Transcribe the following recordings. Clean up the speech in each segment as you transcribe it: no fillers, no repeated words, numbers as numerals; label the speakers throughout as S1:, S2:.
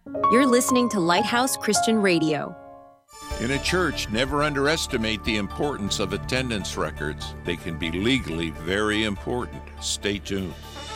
S1: You're listening to Lighthouse Christian Radio.
S2: In a church, never underestimate the importance of attendance records. They can be legally very important. Stay tuned.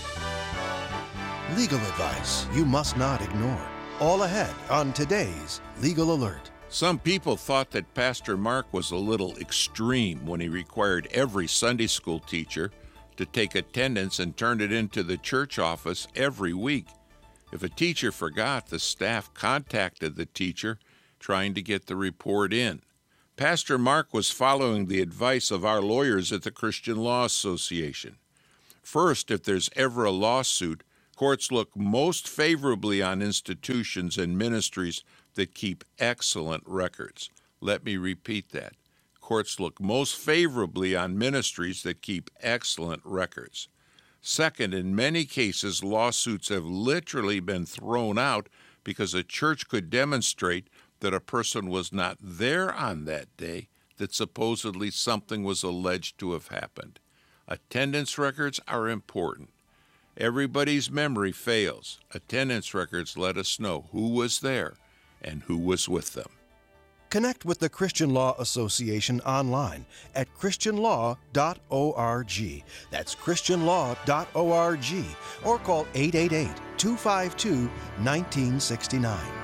S3: Legal advice you must not ignore. All ahead on today's Legal Alert.
S2: Some people thought that Pastor Mark was a little extreme when he required every Sunday school teacher to take attendance and turn it into the church office every week. If a teacher forgot, the staff contacted the teacher trying to get the report in. Pastor Mark was following the advice of our lawyers at the Christian Law Association. First, if there's ever a lawsuit, courts look most favorably on institutions and ministries that keep excellent records. Let me repeat that. Courts look most favorably on ministries that keep excellent records. Second, in many cases, lawsuits have literally been thrown out because a church could demonstrate that a person was not there on that day, that supposedly something was alleged to have happened. Attendance records are important. Everybody's memory fails. Attendance records let us know who was there and who was with them.
S3: Connect with the Christian Law Association online at christianlaw.org. That's christianlaw.org, or call 888-252-1969.